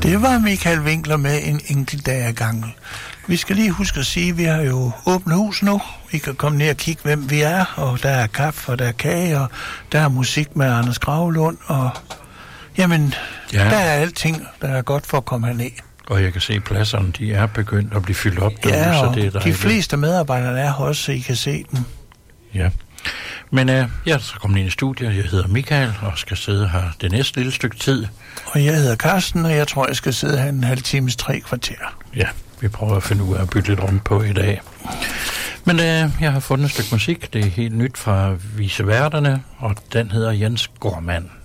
Det var Michael Winkler med en enkelt dag ad gangen. Vi skal lige huske at sige, at vi har jo åbent hus nu. I kan komme ned og kigge, hvem vi er, og der er kaffe, og der er kage, og der er musik med Anders Gravlund, og jamen, der er alting, der er godt for at komme herned. Og jeg kan se, at pladserne, de er begyndt at blive fyldt op. Ja, så og det er de fleste medarbejdere er her også, så I kan se dem. Ja. Men jeg er så kommet ind i studiet. Jeg hedder Michael og skal sidde her det næste lille stykke tid. Og jeg hedder Carsten, og jeg tror, jeg skal sidde her en halv times 3 kvarter. Ja, vi prøver at finde ud af at bytte lidt rundt på i dag. Men jeg har fundet et stykke musik. Det er helt nyt fra Viseværterne, og den hedder Jens Gormand.